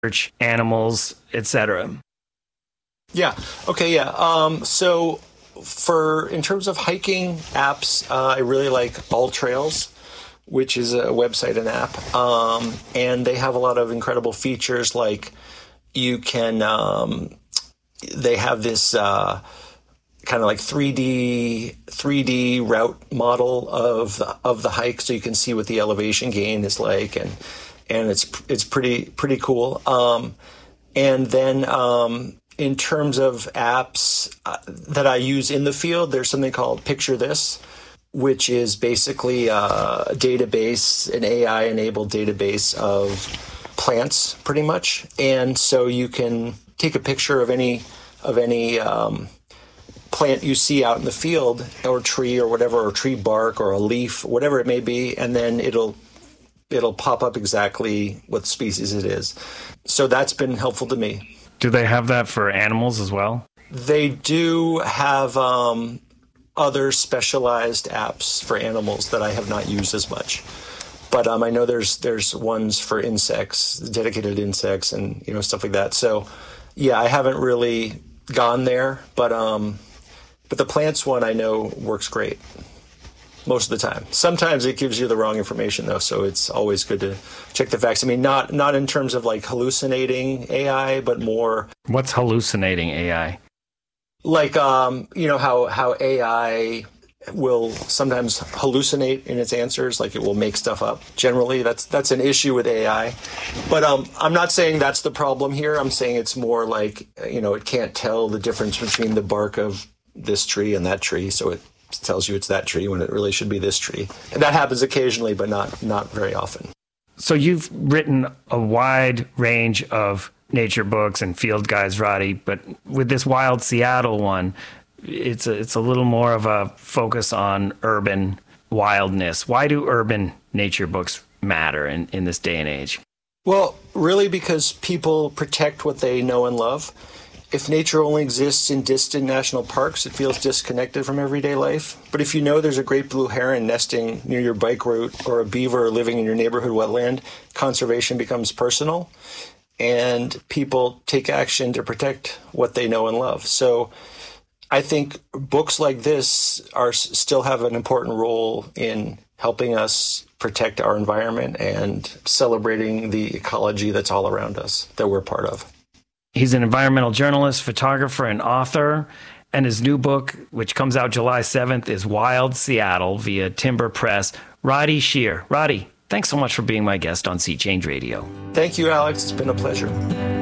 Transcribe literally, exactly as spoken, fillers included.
search animals, et cetera. Yeah. Okay. Yeah. Um, so for in terms of hiking apps, uh, I really like AllTrails, which is a website and app, um, and they have a lot of incredible features. Like you can, um, they have this uh, kind of like three D three D route model of the, of the hike, so you can see what the elevation gain is like, and and it's it's pretty pretty cool. Um, and then um, in terms of apps uh, that I use in the field, there's something called Picture This, which is basically a database, an A I-enabled database of plants, pretty much. And so you can take a picture of any of any um, plant you see out in the field, or tree, or whatever, or tree bark, or a leaf, whatever it may be, and then it'll it'll pop up exactly what species it is. So that's been helpful to me. Do they have that for animals as well? They do have um, other specialized apps for animals that I have not used as much. But um, I know there's there's ones for insects, dedicated insects, and you know stuff like that. So yeah, I haven't really gone there, but um, but the plants one I know works great most of the time. Sometimes it gives you the wrong information though, so it's always good to check the facts. I mean, not not in terms of like hallucinating A I, but more. What's hallucinating A I? Like um, you know how how A I will sometimes hallucinate in its answers, like it will make stuff up. Generally, that's that's an issue with A I. But um, I'm not saying that's the problem here. I'm saying it's more like, you know, it can't tell the difference between the bark of this tree and that tree, so it tells you it's that tree when it really should be this tree. And that happens occasionally, but not not very often. So you've written a wide range of nature books and field guides, Roddy, but with this Wild Seattle one, it's a, it's a little more of a focus on urban wildness. Why do urban nature books matter in, in this day and age? Well, really because people protect what they know and love. If nature only exists in distant national parks, it feels disconnected from everyday life. But if you know there's a great blue heron nesting near your bike route, or a beaver living in your neighborhood wetland, conservation becomes personal, and people take action to protect what they know and love. So I think books like this are still have an important role in helping us protect our environment and celebrating the ecology that's all around us, that we're part of. He's an environmental journalist, photographer, and author, and his new book, which comes out July seventh, is Wild Seattle via Timber Press. Roddy Shear. Roddy, thanks so much for being my guest on Sea Change Radio. Thank you, Alex. It's been a pleasure.